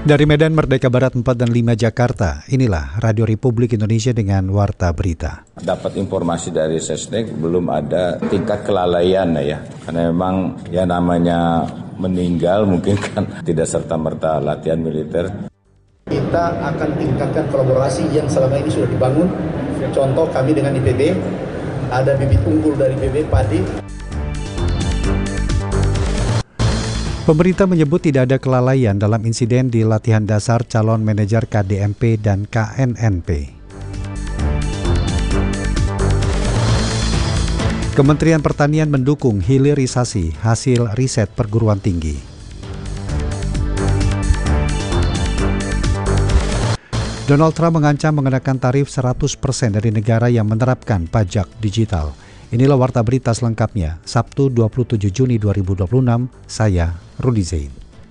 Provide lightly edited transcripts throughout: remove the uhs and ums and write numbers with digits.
Dari Medan Merdeka Barat 4 dan 5 Jakarta, inilah Radio Republik Indonesia dengan Warta Berita. Dapat informasi dari Sesnek belum ada tingkat kelalaian ya, karena memang ya namanya meninggal mungkin kan tidak serta-merta latihan militer. Kita akan tingkatkan kolaborasi yang selama ini sudah dibangun. Contoh kami dengan IPB, ada bibit unggul dari IPB padi. Pemerintah menyebut tidak ada kelalaian dalam insiden di latihan dasar calon manajer KDMP dan KNNP. Kementerian Pertanian mendukung hilirisasi hasil riset perguruan tinggi. Donald Trump mengancam mengenakan tarif 100% dari negara yang menerapkan pajak digital. Inilah Warta Berita selengkapnya, Sabtu 27 Juni 2026, saya Rudi Zain.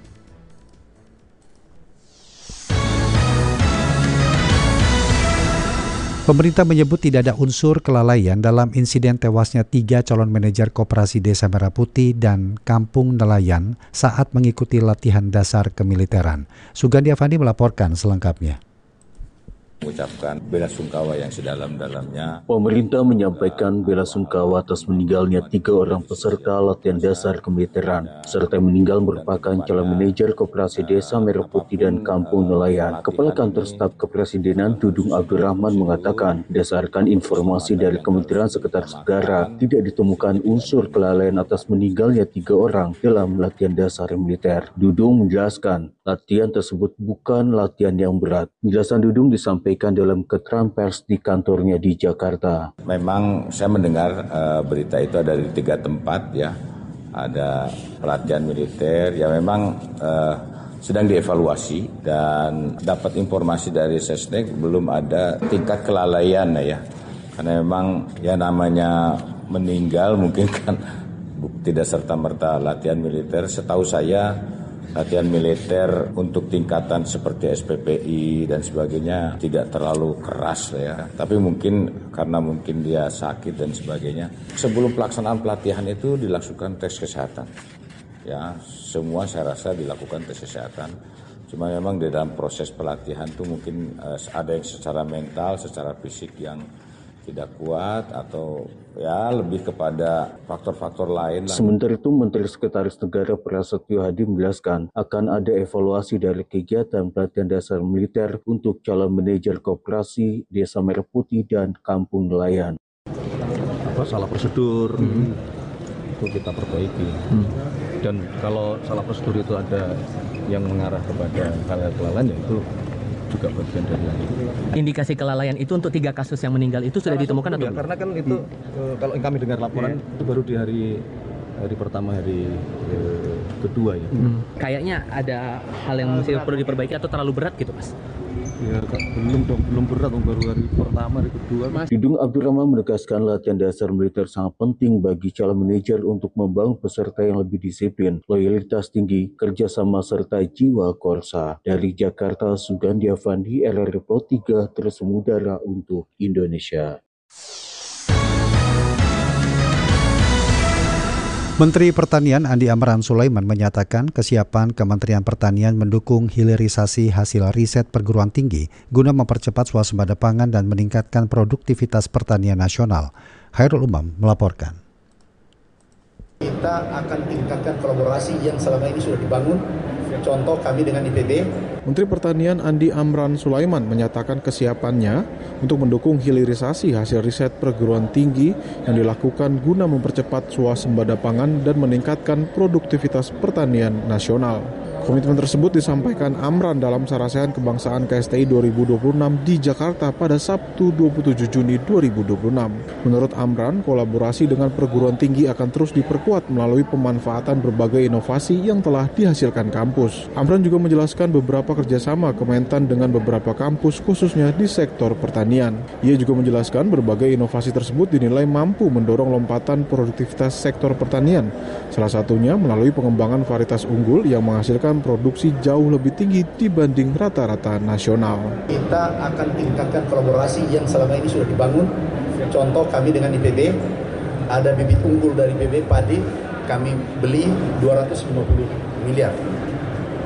Pemerintah menyebut tidak ada unsur kelalaian dalam insiden tewasnya 3 calon manajer Koperasi Desa Merah Putih dan Kampung Nelayan saat mengikuti latihan dasar kemiliteran. Sugandi Avandi melaporkan selengkapnya. Mengucapkan bela sungkawa yang sedalam-dalamnya. Pemerintah menyampaikan bela sungkawa atas meninggalnya 3 orang peserta latihan dasar kemiliteran, serta yang meninggal merupakan calon manajer Koperasi Desa Merah Putih dan Kampung Nelayan. Kepala Kantor Staf Kepresidenan Dudung Abdurrahman mengatakan, berdasarkan informasi dari Kementerian Sekretaris Negara, tidak ditemukan unsur kelalaian atas meninggalnya 3 orang dalam latihan dasar militer. Dudung menjelaskan, latihan tersebut bukan latihan yang berat. Penjelasan Dudung disampaikan dalam keterangan pers di kantornya di Jakarta. Memang saya mendengar berita itu ada di 3 tempat ya. Ada pelatihan militer yang memang sedang dievaluasi, dan dapat informasi dari Sesnek belum ada tingkat kelalaian ya. Karena memang ya namanya meninggal mungkin kan tidak serta-merta latihan militer. Setahu saya latihan militer untuk tingkatan seperti SPPI dan sebagainya tidak terlalu keras ya. Tapi mungkin karena mungkin dia sakit dan sebagainya. Sebelum pelaksanaan pelatihan itu dilakukan tes kesehatan. Ya, semua saya rasa dilakukan tes kesehatan. Cuma memang di dalam proses pelatihan itu mungkin ada yang secara mental, secara fisik yang tidak kuat atau ya lebih kepada faktor-faktor lain. Sementara itu, Menteri Sekretaris Negara Prasetyo Hadi menjelaskan akan ada evaluasi dari kegiatan pelatihan dasar militer untuk calon manajer Koperasi Desa Merah Putih dan Kampung Nelayan. Salah prosedur itu kita perbaiki. Dan kalau salah prosedur itu ada yang mengarah kepada hal kelalaian, ya itu juga bagian dari itu. Indikasi kelalaian itu untuk 3 kasus yang meninggal itu sudah ditemukan atau belum? Karena kan itu kalau kami dengar laporan itu baru di hari pertama, hari kedua ya. Kayaknya ada hal yang masih perlu diperbaiki atau terlalu berat gitu, Mas? Ya belum berat, baru hari pertama, hari kedua. Dudung Abdurrahman menegaskan latihan dasar militer sangat penting bagi calon manajer untuk membangun peserta yang lebih disiplin, loyalitas tinggi, kerjasama serta jiwa korsa. Dari Jakarta, Sugandi Avandi, RRI Pro 3 terus mengudara untuk Indonesia. Menteri Pertanian Andi Amran Sulaiman menyatakan kesiapan Kementerian Pertanian mendukung hilirisasi hasil riset perguruan tinggi guna mempercepat swasembada pangan dan meningkatkan produktivitas pertanian nasional. Khairul Umam melaporkan. Kita akan tingkatkan kolaborasi yang selama ini sudah dibangun. Contoh kami dengan IPB. Menteri Pertanian Andi Amran Sulaiman menyatakan kesiapannya untuk mendukung hilirisasi hasil riset perguruan tinggi yang dilakukan guna mempercepat swasembada pangan dan meningkatkan produktivitas pertanian nasional. Komitmen tersebut disampaikan Amran dalam Sarasehan Kebangsaan KSTI 2026 di Jakarta pada Sabtu 27 Juni 2026. Menurut Amran, kolaborasi dengan perguruan tinggi akan terus diperkuat melalui pemanfaatan berbagai inovasi yang telah dihasilkan kampus. Amran juga menjelaskan beberapa kerjasama Kementan dengan beberapa kampus khususnya di sektor pertanian. Ia juga menjelaskan berbagai inovasi tersebut dinilai mampu mendorong lompatan produktivitas sektor pertanian. Salah satunya melalui pengembangan varietas unggul yang menghasilkan produksi jauh lebih tinggi dibanding rata-rata nasional. Kita akan tingkatkan kolaborasi yang selama ini sudah dibangun. Contoh kami dengan IPB, ada bibit unggul dari IPB padi, kami beli 250 miliar.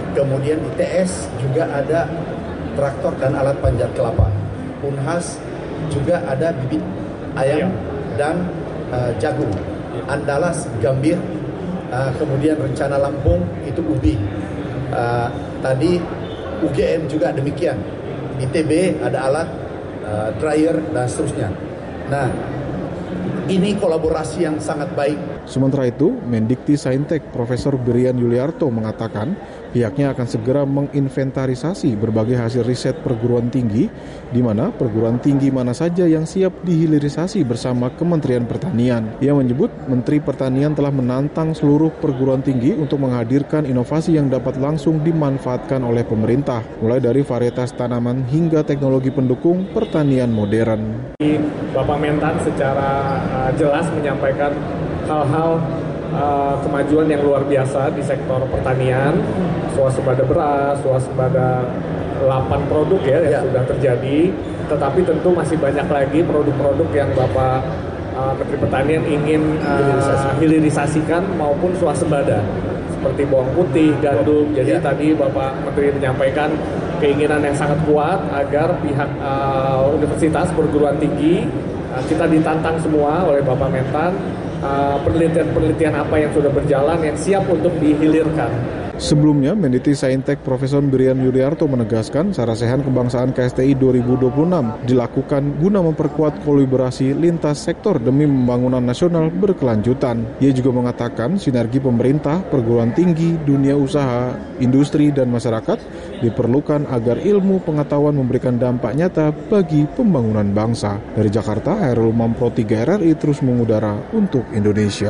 kemudian ITS juga ada traktor dan alat panjat kelapa. Unhas juga ada bibit ayam dan jagung. Andalas gambir, kemudian Rencana Lampung itu ubi. Tadi UGM juga demikian. ITB ada alat dryer dan seterusnya. Nah, ini kolaborasi yang sangat baik. Sementara itu, Mendikti Saintek Profesor Birian Yuliarto mengatakan pihaknya akan segera menginventarisasi berbagai hasil riset perguruan tinggi, di mana perguruan tinggi mana saja yang siap dihilirisasi bersama Kementerian Pertanian. Ia menyebut Menteri Pertanian telah menantang seluruh perguruan tinggi untuk menghadirkan inovasi yang dapat langsung dimanfaatkan oleh pemerintah, mulai dari varietas tanaman hingga teknologi pendukung pertanian modern. Bapak Mentan secara jelas menyampaikan hal-hal kemajuan yang luar biasa di sektor pertanian, swasembada beras, swasembada 8 produk yang sudah terjadi, tetapi tentu masih banyak lagi produk-produk yang Bapak Menteri Pertanian ingin hilirisasikan maupun swasembada, seperti bawang putih, gandum. Jadi tadi Bapak Menteri menyampaikan keinginan yang sangat kuat agar pihak universitas perguruan tinggi kita ditantang semua oleh Bapak Mentan, penelitian-penelitian apa yang sudah berjalan yang siap untuk dihilirkan. Sebelumnya, Mendikti Saintek Profesor Birian Yuliarto menegaskan Sarasehan Kebangsaan KSTI 2026 dilakukan guna memperkuat kolaborasi lintas sektor demi pembangunan nasional berkelanjutan. Ia juga mengatakan sinergi pemerintah, perguruan tinggi, dunia usaha, industri, dan masyarakat diperlukan agar ilmu pengetahuan memberikan dampak nyata bagi pembangunan bangsa. Dari Jakarta, Hairul Umam Pro 3 RRI terus mengudara untuk Indonesia.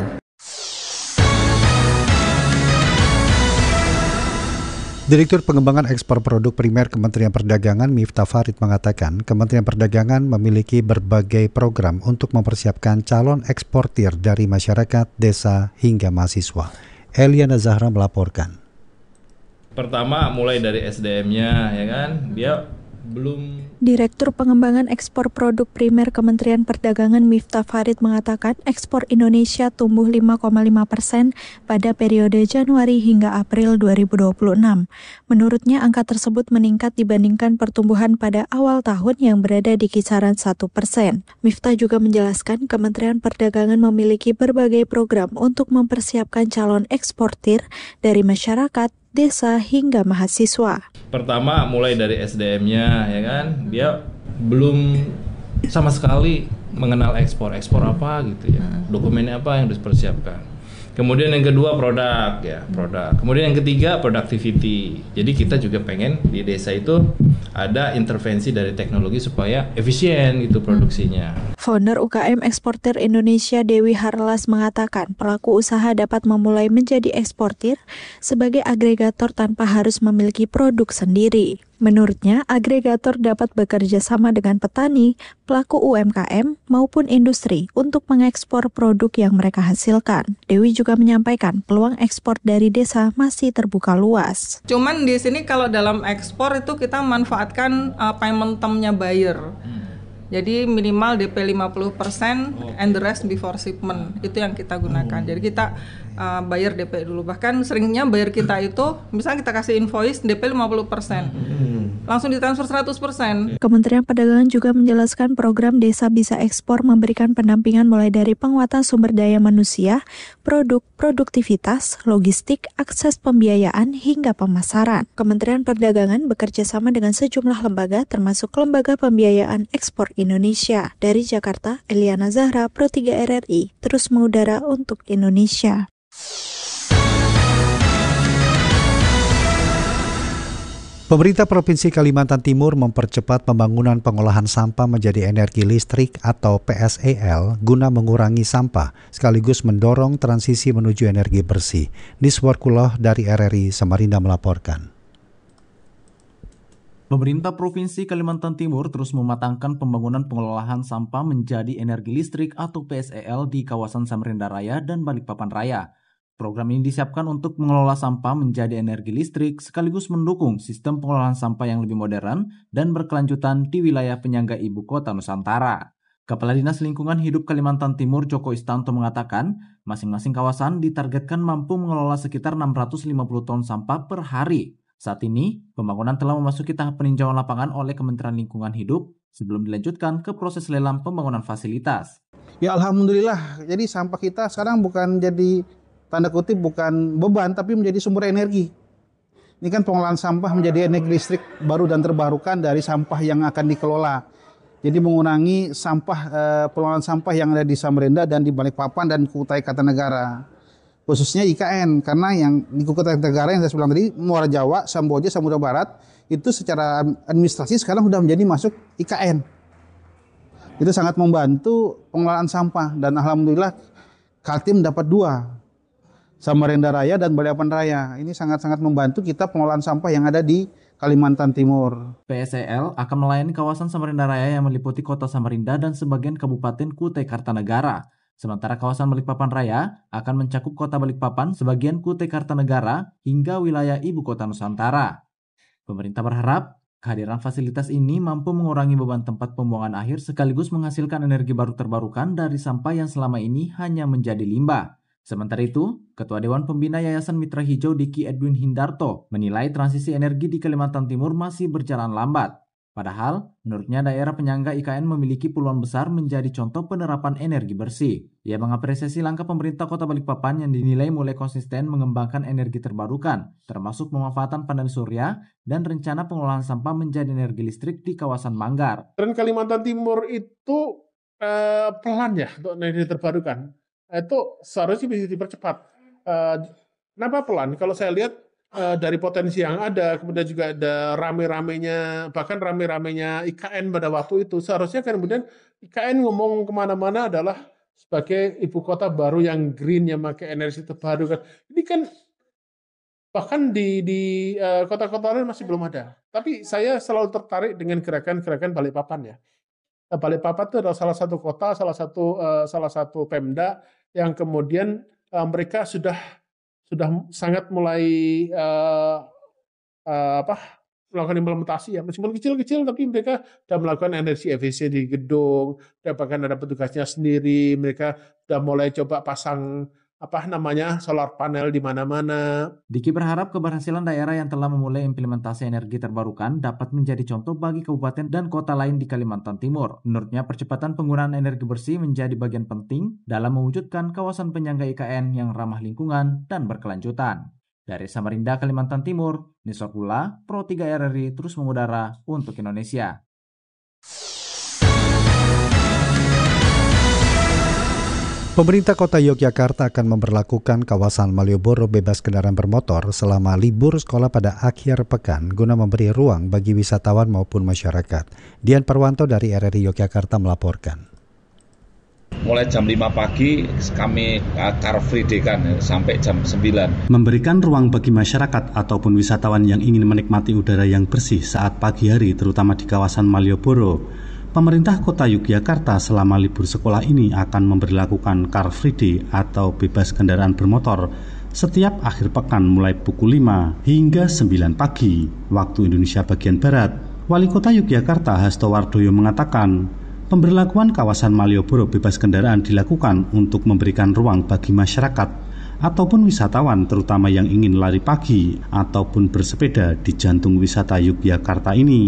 Direktur Pengembangan Ekspor Produk Primer Kementerian Perdagangan Miftah Farid mengatakan Kementerian Perdagangan memiliki berbagai program untuk mempersiapkan calon eksportir dari masyarakat, desa, hingga mahasiswa. Eliana Zahra melaporkan. Pertama mulai dari SDM-nya, ya kan, dia belum. Direktur Pengembangan Ekspor Produk Primer Kementerian Perdagangan Miftah Farid mengatakan ekspor Indonesia tumbuh 5,5% pada periode Januari hingga April 2026. Menurutnya angka tersebut meningkat dibandingkan pertumbuhan pada awal tahun yang berada di kisaran 1%. Miftah juga menjelaskan Kementerian Perdagangan memiliki berbagai program untuk mempersiapkan calon eksportir dari masyarakat, desa, hingga mahasiswa. Pertama mulai dari SDM-nya, ya kan, dia belum sama sekali mengenal ekspor apa gitu ya, dokumennya apa yang harus dipersiapkan. Kemudian yang kedua produk. Kemudian yang ketiga productivity. Jadi kita juga pengen di desa itu ada intervensi dari teknologi supaya efisien itu produksinya. Founder UKM Eksportir Indonesia Dewi Harlas mengatakan pelaku usaha dapat memulai menjadi eksportir sebagai agregator tanpa harus memiliki produk sendiri. Menurutnya, agregator dapat bekerja sama dengan petani, pelaku UMKM, maupun industri untuk mengekspor produk yang mereka hasilkan. Dewi juga menyampaikan peluang ekspor dari desa masih terbuka luas. Cuman di sini kalau dalam ekspor itu kita manfaatkan payment term-nya buyer. Jadi minimal DP 50% and the rest before shipment. Itu yang kita gunakan. Jadi kita bayar DP dulu. Bahkan seringnya bayar kita itu, misalnya kita kasih invoice DP 50%. Langsung ditransfer 100%. Kementerian Perdagangan juga menjelaskan program Desa Bisa Ekspor memberikan pendampingan mulai dari penguatan sumber daya manusia, produk, produktivitas, logistik, akses pembiayaan, hingga pemasaran. Kementerian Perdagangan bekerja sama dengan sejumlah lembaga termasuk Lembaga Pembiayaan Ekspor Indonesia. Dari Jakarta, Eliana Zahra, Pro 3 RRI, terus mengudara untuk Indonesia. Pemerintah Provinsi Kalimantan Timur mempercepat pembangunan pengolahan sampah menjadi energi listrik atau PSEL guna mengurangi sampah, sekaligus mendorong transisi menuju energi bersih. Niswarkuloh dari RRI Samarinda melaporkan. Pemerintah Provinsi Kalimantan Timur terus mematangkan pembangunan pengolahan sampah menjadi energi listrik atau PSEL di kawasan Samarinda Raya dan Balikpapan Raya. Program ini disiapkan untuk mengelola sampah menjadi energi listrik sekaligus mendukung sistem pengolahan sampah yang lebih modern dan berkelanjutan di wilayah penyangga ibu kota Nusantara. Kepala Dinas Lingkungan Hidup Kalimantan Timur Joko Istanto mengatakan, masing-masing kawasan ditargetkan mampu mengelola sekitar 650 ton sampah per hari. Saat ini, pembangunan telah memasuki tahap peninjauan lapangan oleh Kementerian Lingkungan Hidup sebelum dilanjutkan ke proses lelang pembangunan fasilitas. Ya alhamdulillah, jadi sampah kita sekarang bukan jadi tanda kutip bukan beban tapi menjadi sumber energi. Ini kan pengolahan sampah menjadi energi listrik baru dan terbarukan dari sampah yang akan dikelola. Jadi mengurangi pengelolaan sampah yang ada di Samarinda dan di Balikpapan dan Kutai Kartanegara. Khususnya IKN, karena yang di Kutai Kartanegara yang saya bilang tadi, Muara Jawa, Samboja, Samudra Barat, itu secara administrasi sekarang sudah menjadi masuk IKN. Itu sangat membantu pengelolaan sampah dan alhamdulillah Kaltim dapat 2, Samarinda Raya dan Balikpapan Raya. Ini sangat-sangat membantu kita pengelolaan sampah yang ada di Kalimantan Timur. PSEL akan melayani kawasan Samarinda Raya yang meliputi kota Samarinda dan sebagian kabupaten Kutai Kartanegara. Sementara kawasan Balikpapan Raya akan mencakup kota Balikpapan, sebagian Kutai Kartanegara, hingga wilayah ibu kota Nusantara. Pemerintah berharap kehadiran fasilitas ini mampu mengurangi beban tempat pembuangan akhir sekaligus menghasilkan energi baru terbarukan dari sampah yang selama ini hanya menjadi limbah. Sementara itu, Ketua Dewan Pembina Yayasan Mitra Hijau Diki Edwin Hindarto menilai transisi energi di Kalimantan Timur masih berjalan lambat. Padahal, menurutnya daerah penyangga IKN memiliki peluang besar menjadi contoh penerapan energi bersih. Ia mengapresiasi langkah pemerintah Kota Balikpapan yang dinilai mulai konsisten mengembangkan energi terbarukan, termasuk pemanfaatan panel surya dan rencana pengolahan sampah menjadi energi listrik di kawasan Manggar. Dan Kalimantan Timur itu pelan ya untuk energi terbarukan. Itu seharusnya bisa dipercepat. Kenapa pelan? Kalau saya lihat dari potensi yang ada, kemudian juga ada rame-ramenya, bahkan rame-ramenya IKN pada waktu itu, seharusnya kemudian IKN ngomong kemana-mana adalah sebagai ibu kota baru yang green, yang pakai energi terbarukan. Ini kan bahkan di kota-kota lain masih belum ada. Tapi saya selalu tertarik dengan gerakan-gerakan Balikpapan ya. Balikpapan itu adalah salah satu kota, salah satu Pemda yang kemudian mereka sudah sangat mulai melakukan implementasi ya, meskipun kecil-kecil tapi mereka sudah melakukan energi efisien di gedung, bahkan ada petugasnya sendiri, mereka sudah mulai coba pasang solar panel di mana-mana. Diki berharap keberhasilan daerah yang telah memulai implementasi energi terbarukan dapat menjadi contoh bagi kabupaten dan kota lain di Kalimantan Timur. Menurutnya, percepatan penggunaan energi bersih menjadi bagian penting dalam mewujudkan kawasan penyangga IKN yang ramah lingkungan dan berkelanjutan. Dari Samarinda, Kalimantan Timur, Nisor Pula, Pro 3 RRI terus mengudara untuk Indonesia. Pemerintah Kota Yogyakarta akan memberlakukan kawasan Malioboro bebas kendaraan bermotor selama libur sekolah pada akhir pekan guna memberi ruang bagi wisatawan maupun masyarakat. Dian Parwanto dari RRI Yogyakarta melaporkan. Mulai jam 5 pagi kami car free day kan sampai jam 9. Memberikan ruang bagi masyarakat ataupun wisatawan yang ingin menikmati udara yang bersih saat pagi hari terutama di kawasan Malioboro. Pemerintah Kota Yogyakarta selama libur sekolah ini akan memberlakukan Car Free Day atau bebas kendaraan bermotor setiap akhir pekan mulai pukul 5 hingga 9 pagi waktu Indonesia bagian Barat. Wali Kota Yogyakarta Hasto Wardoyo mengatakan, pemberlakuan kawasan Malioboro bebas kendaraan dilakukan untuk memberikan ruang bagi masyarakat ataupun wisatawan terutama yang ingin lari pagi ataupun bersepeda di jantung wisata Yogyakarta ini.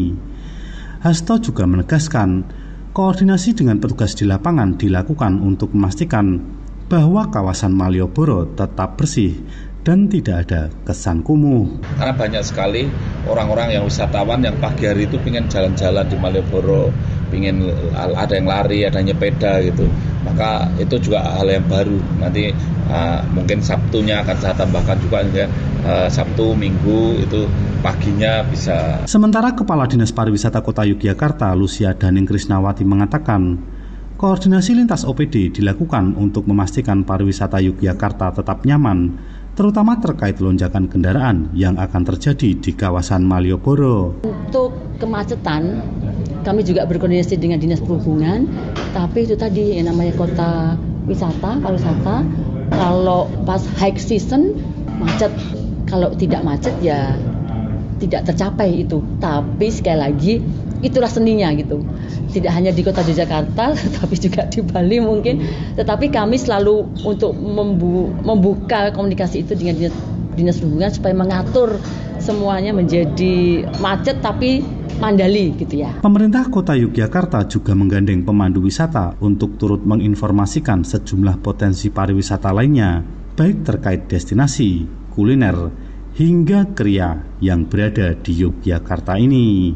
Hasto juga menegaskan, koordinasi dengan petugas di lapangan dilakukan untuk memastikan bahwa kawasan Malioboro tetap bersih dan tidak ada kesan kumuh. Karena banyak sekali orang-orang yang wisatawan yang pagi hari itu pengen jalan-jalan di Malioboro, pengen ada yang lari, ada yang nyepeda gitu. Maka itu juga hal yang baru. Nanti mungkin Sabtunya akan saya tambahkan juga Sabtu, Minggu itu paginya bisa. Sementara Kepala Dinas Pariwisata Kota Yogyakarta, Lucia Daning Krisnawati mengatakan, koordinasi lintas OPD dilakukan untuk memastikan pariwisata Yogyakarta tetap nyaman, terutama terkait lonjakan kendaraan yang akan terjadi di kawasan Malioboro. Untuk kemacetan, kami juga berkoordinasi dengan Dinas Perhubungan, tapi itu tadi yang namanya kota wisata, pariwisata, kalau pas high season macet, kalau tidak macet ya tidak tercapai itu. Tapi sekali lagi itulah seninya gitu. Tidak hanya di Kota Yogyakarta, tapi juga di Bali mungkin. Tetapi kami selalu untuk membuka komunikasi itu dengan Dinas Perhubungan supaya mengatur semuanya menjadi macet tapi mandali gitu ya. Pemerintah Kota Yogyakarta juga menggandeng pemandu wisata untuk turut menginformasikan sejumlah potensi pariwisata lainnya, baik terkait destinasi, kuliner, hingga kria yang berada di Yogyakarta ini.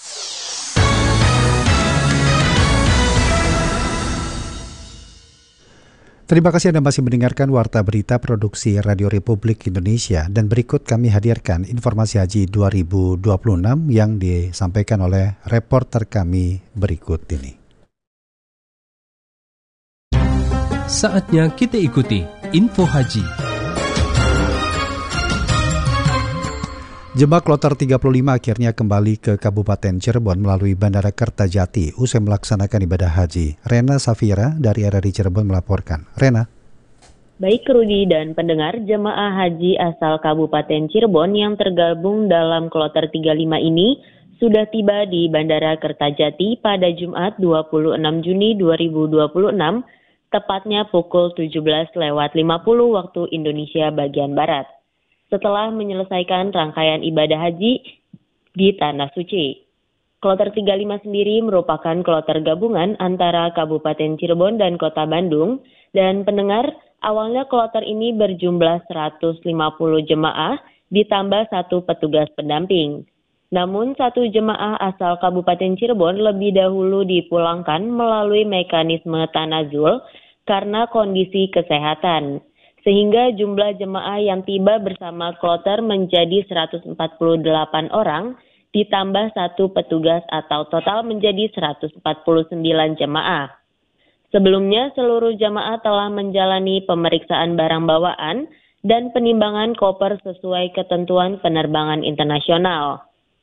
Terima kasih Anda masih mendengarkan Warta Berita Produksi Radio Republik Indonesia, dan berikut kami hadirkan informasi haji 2026 yang disampaikan oleh reporter kami berikut ini. Saatnya kita ikuti info haji. Jemaah Kloter 35 akhirnya kembali ke Kabupaten Cirebon melalui Bandara Kertajati usai melaksanakan ibadah haji. Rena Safira dari RRI Cirebon melaporkan. Rena. Baik Rudi dan pendengar, jemaah haji asal Kabupaten Cirebon yang tergabung dalam Kloter 35 ini sudah tiba di Bandara Kertajati pada Jumat 26 Juni 2026, tepatnya pukul 17.50 waktu Indonesia bagian Barat, setelah menyelesaikan rangkaian ibadah haji di Tanah Suci. Kloter 35 sendiri merupakan kloter gabungan antara Kabupaten Cirebon dan Kota Bandung, dan pendengar, awalnya kloter ini berjumlah 150 jemaah ditambah 1 petugas pendamping. Namun 1 jemaah asal Kabupaten Cirebon lebih dahulu dipulangkan melalui mekanisme tanazul karena kondisi kesehatan, sehingga jumlah jemaah yang tiba bersama kloter menjadi 148 orang, ditambah 1 petugas atau total menjadi 149 jemaah. Sebelumnya, seluruh jemaah telah menjalani pemeriksaan barang bawaan dan penimbangan koper sesuai ketentuan penerbangan internasional.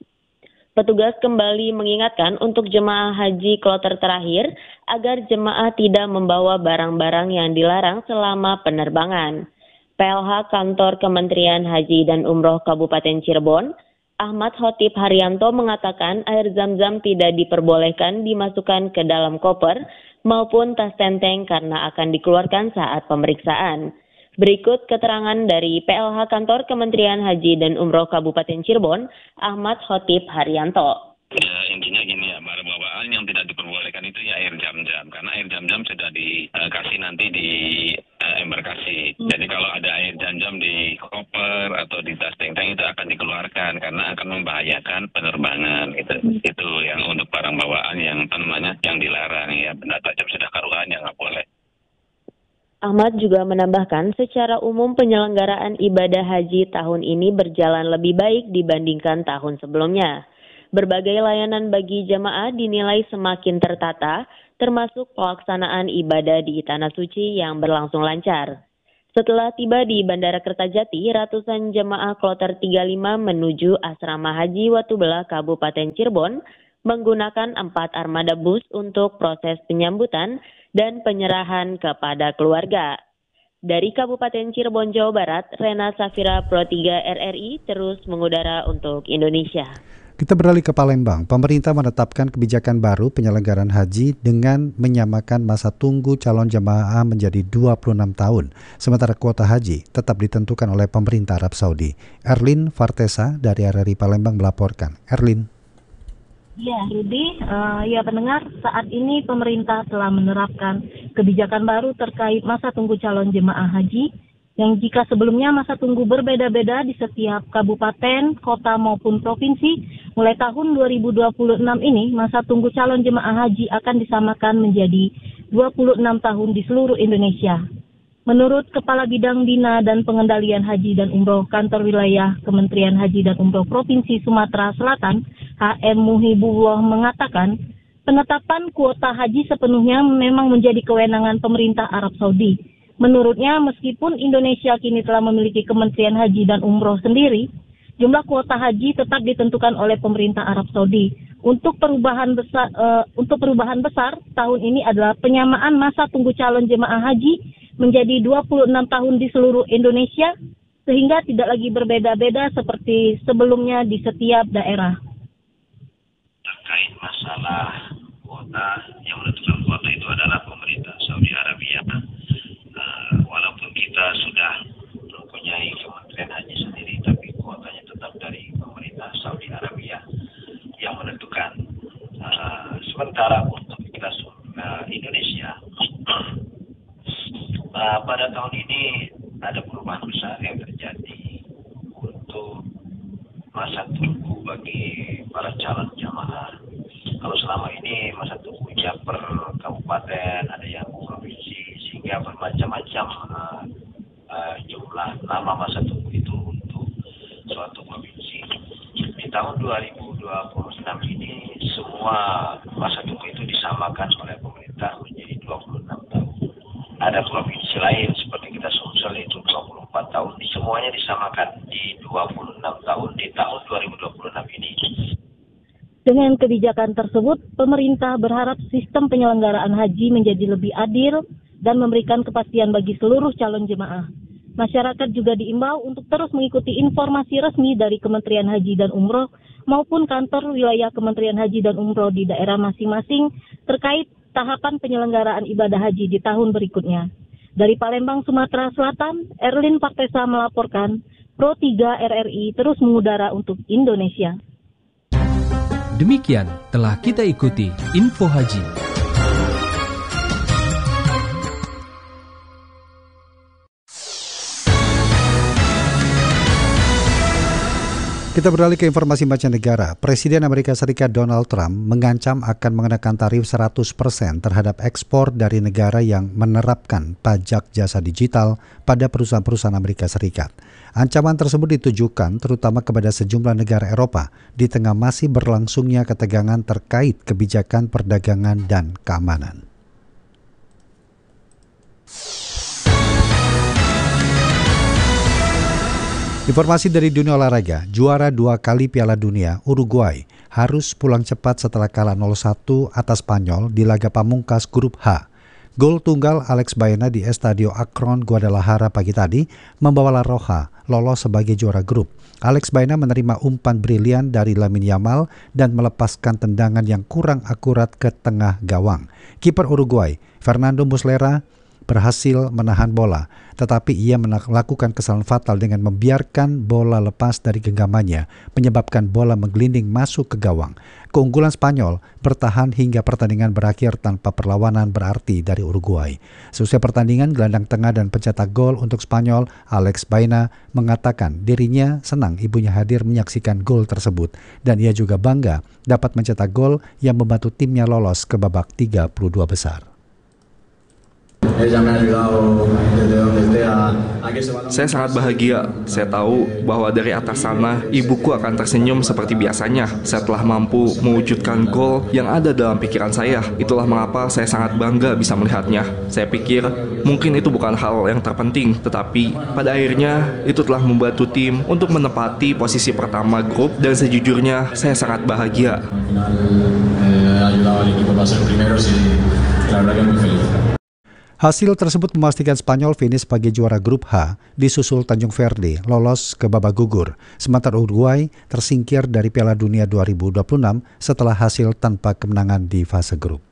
Petugas kembali mengingatkan untuk jemaah haji kloter terakhir agar jemaah tidak membawa barang-barang yang dilarang selama penerbangan. PLH Kantor Kementerian Haji dan Umroh Kabupaten Cirebon, Ahmad Khotib Haryanto mengatakan air zam-zam tidak diperbolehkan dimasukkan ke dalam koper maupun tas tenteng karena akan dikeluarkan saat pemeriksaan. Berikut keterangan dari PLH Kantor Kementerian Haji dan Umroh Kabupaten Cirebon, Ahmad Khotib Haryanto. Ya, intinya gini ya, barang bawaan yang tidak diperbolehkan itu ya air jam-jam, karena air jam-jam sudah dikasih nanti di embarkasi. Jadi kalau ada air jam-jam di koper atau di tas tenteng itu akan dikeluarkan karena akan membahayakan penerbangan. Itu yang untuk barang bawaan yang yang dilarang ya, benda tajam sudah karuan yang nggak boleh. Ahmad juga menambahkan secara umum penyelenggaraan ibadah haji tahun ini berjalan lebih baik dibandingkan tahun sebelumnya. Berbagai layanan bagi jemaah dinilai semakin tertata, termasuk pelaksanaan ibadah di Tanah Suci yang berlangsung lancar. Setelah tiba di Bandara Kertajati, ratusan jemaah kloter 35 menuju Asrama Haji Watubela Kabupaten Cirebon menggunakan 4 armada bus untuk proses penyambutan dan penyerahan kepada keluarga. Dari Kabupaten Cirebon, Jawa Barat, Rena Safira Pro 3 RRI terus mengudara untuk Indonesia. Kita beralih ke Palembang. Pemerintah menetapkan kebijakan baru penyelenggaraan haji dengan menyamakan masa tunggu calon jemaah menjadi 26 tahun. Sementara kuota haji tetap ditentukan oleh pemerintah Arab Saudi. Erlin Fartesa dari RRI Palembang melaporkan. Erlin. Ya, Rudi, ya pendengar, saat ini pemerintah telah menerapkan kebijakan baru terkait masa tunggu calon jemaah haji, yang jika sebelumnya masa tunggu berbeda-beda di setiap kabupaten, kota maupun provinsi, mulai tahun 2026 ini masa tunggu calon jemaah haji akan disamakan menjadi 26 tahun di seluruh Indonesia. Menurut Kepala Bidang Bina dan Pengendalian Haji dan Umroh Kantor Wilayah Kementerian Haji dan Umroh Provinsi Sumatera Selatan, HM Muhibullah mengatakan, penetapan kuota haji sepenuhnya memang menjadi kewenangan pemerintah Arab Saudi. Menurutnya, meskipun Indonesia kini telah memiliki Kementerian Haji dan Umroh sendiri, jumlah kuota haji tetap ditentukan oleh pemerintah Arab Saudi. Untuk perubahan besar tahun ini adalah penyamaan masa tunggu calon jemaah haji menjadi 26 tahun di seluruh Indonesia, sehingga tidak lagi berbeda-beda seperti sebelumnya di setiap daerah. Terkait masalah kuota, yang menentukan kuota itu adalah pemerintah Saudi Arabia. Walaupun kita sudah mempunyai Kementerian Haji sendiri, Sementara untuk Indonesia, pada tahun ini ada perubahan besar yang terjadi untuk masa tunggu bagi para calon jamaah. Kalau selama ini masa tunggunya per kabupaten, ada yang provinsi, sehingga bermacam-macam jumlah nama masa tunggu itu untuk suatu provinsi. Di tahun 2026 ini semua masa tunggu itu disamakan oleh pemerintah menjadi 26 tahun. Ada provinsi lain seperti kita Sumsel itu 24 tahun, semuanya disamakan di 26 tahun di tahun 2026 ini. Dengan kebijakan tersebut, pemerintah berharap sistem penyelenggaraan haji menjadi lebih adil dan memberikan kepastian bagi seluruh calon jemaah. Masyarakat juga diimbau untuk terus mengikuti informasi resmi dari Kementerian Haji dan Umroh maupun kantor wilayah Kementerian Haji dan Umroh di daerah masing-masing terkait tahapan penyelenggaraan ibadah haji di tahun berikutnya. Dari Palembang, Sumatera Selatan, Erlin Partesa melaporkan, Pro 3 RRI terus mengudara untuk Indonesia. Demikian telah kita ikuti Info Haji. Kita beralih ke informasi mancanegara. Presiden Amerika Serikat Donald Trump mengancam akan mengenakan tarif 100% terhadap ekspor dari negara yang menerapkan pajak jasa digital pada perusahaan-perusahaan Amerika Serikat. Ancaman tersebut ditujukan terutama kepada sejumlah negara Eropa di tengah masih berlangsungnya ketegangan terkait kebijakan perdagangan dan keamanan. Informasi dari dunia olahraga, juara 2 kali Piala Dunia, Uruguay harus pulang cepat setelah kalah 0-1 atas Spanyol di laga pamungkas grup H. Gol tunggal Alex Baena di Estadio Akron, Guadalajara pagi tadi membawa La Roja lolos sebagai juara grup. Alex Baena menerima umpan brilian dari Lamine Yamal dan melepaskan tendangan yang kurang akurat ke tengah gawang. Kiper Uruguay, Fernando Muslera, berhasil menahan bola, tetapi ia melakukan kesalahan fatal dengan membiarkan bola lepas dari genggamannya, menyebabkan bola menggelinding masuk ke gawang. Keunggulan Spanyol bertahan hingga pertandingan berakhir tanpa perlawanan berarti dari Uruguay. Selesai pertandingan, gelandang tengah dan pencetak gol untuk Spanyol, Alex Baena, mengatakan dirinya senang ibunya hadir menyaksikan gol tersebut dan ia juga bangga dapat mencetak gol yang membantu timnya lolos ke babak 32 besar. Saya sangat bahagia. Saya tahu bahwa dari atas sana ibuku akan tersenyum seperti biasanya. Saya telah mampu mewujudkan gol yang ada dalam pikiran saya. Itulah mengapa saya sangat bangga bisa melihatnya. Saya pikir mungkin itu bukan hal yang terpenting, tetapi pada akhirnya itu telah membantu tim untuk menempati posisi pertama grup dan sejujurnya saya sangat bahagia. Hasil tersebut memastikan Spanyol finish sebagai juara grup H, disusul Tanjung Verde lolos ke babak gugur. Sementara Uruguay tersingkir dari Piala Dunia 2026 setelah hasil tanpa kemenangan di fase grup.